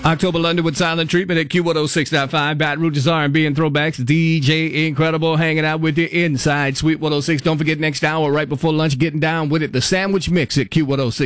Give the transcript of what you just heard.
October London with Silent Treatment at Q106.5. Baton Rouge's R&B and throwbacks. DJ Incredible hanging out with you inside Sweet 106. Don't forget next hour right before lunch, getting down with it. The Sandwich Mix at Q106.